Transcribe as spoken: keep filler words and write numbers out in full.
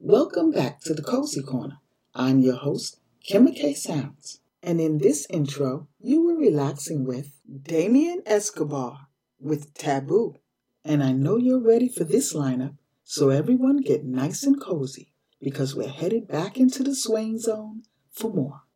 Welcome back to the Cozy Corner. I'm your host, Kimma K. Sounds. And in this intro, you were relaxing with Damien Escobar with Taboo. And I know you're ready for this lineup, so everyone get nice and cozy because we're headed back into the swing zone for more.